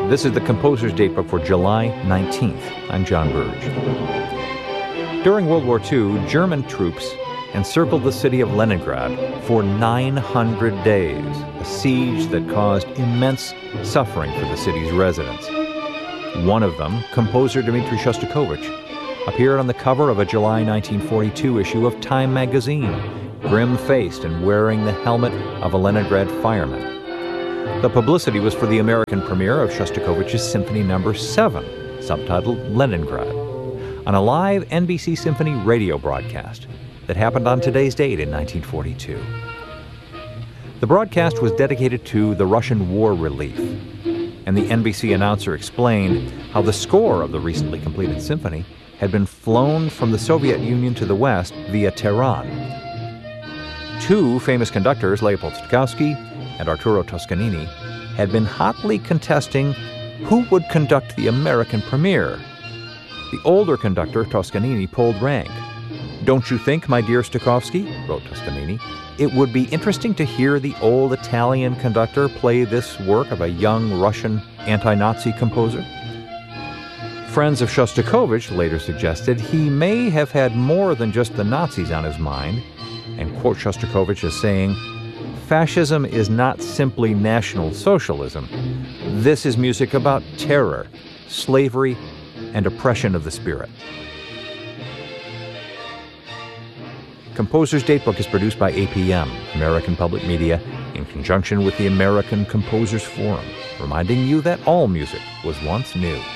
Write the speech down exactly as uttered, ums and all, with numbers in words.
This is the Composer's Datebook for July nineteenth. I'm John Burge. During World War Two, German troops encircled the city of Leningrad for nine hundred days, a siege that caused immense suffering for the city's residents. One of them, composer Dmitri Shostakovich, appeared on the cover of a July nineteen forty-two issue of Time magazine, grim-faced and wearing the helmet of a Leningrad fireman. The publicity was for the American premiere of Shostakovich's Symphony Number seven, subtitled Leningrad, on a live N B C Symphony radio broadcast that happened on today's date in nineteen forty-two. The broadcast was dedicated to the Russian war relief, and the N B C announcer explained how the score of the recently completed symphony had been flown from the Soviet Union to the West via Tehran. Two famous conductors, Leopold Stokowski and Arturo Toscanini, had been hotly contesting who would conduct the American premiere. The older conductor, Toscanini, pulled rank. "Don't you think, my dear Stokowski," wrote Toscanini, "it would be interesting to hear the old Italian conductor play this work of a young Russian anti-Nazi composer?" Friends of Shostakovich later suggested he may have had more than just the Nazis on his mind, and quote Shostakovich as saying, "Fascism is not simply National Socialism. This is music about terror, slavery, and oppression of the spirit." Composer's Datebook is produced by A P M, American Public Media, in conjunction with the American Composers Forum, reminding you that all music was once new.